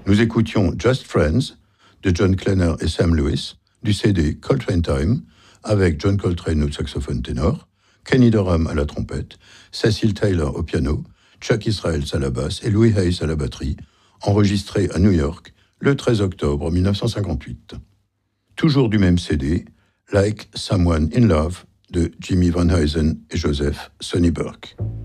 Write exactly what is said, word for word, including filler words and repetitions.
Nous écoutions Just Friends de John Klenner et Sam Lewis, du C D Coltrane Time, avec John Coltrane au saxophone ténor, Kenny Dorham à la trompette, Cecil Taylor au piano, Chuck Israels à la basse et Louis Hayes à la batterie, enregistré à New York le treize octobre mille neuf cent cinquante-huit. Toujours du même C D, Like Someone in Love de Jimmy Van Heusen et Joseph Sonny Burke.